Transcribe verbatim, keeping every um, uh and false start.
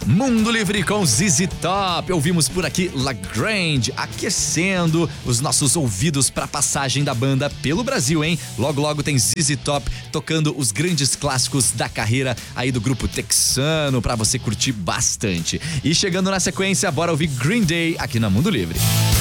Mundo Livre com Z Z Top. Ouvimos por aqui La Grande aquecendo os nossos ouvidos para a passagem da banda pelo Brasil, hein? Logo, logo tem Z Z Top tocando os grandes clássicos da carreira aí do grupo texano para você curtir bastante. E chegando na sequência, bora ouvir Green Day aqui na Mundo Livre.